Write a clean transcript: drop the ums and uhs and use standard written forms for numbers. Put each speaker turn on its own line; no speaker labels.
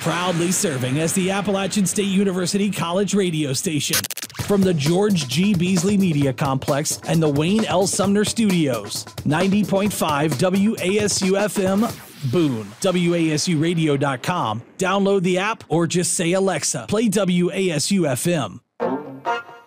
Proudly serving as the Appalachian State University College radio station. From the George G. Beasley Media Complex and the Wayne L. Sumner Studios. 90.5 WASU-FM, Boone. WASUradio.com. Download the app or just say, Alexa, play WASU-FM.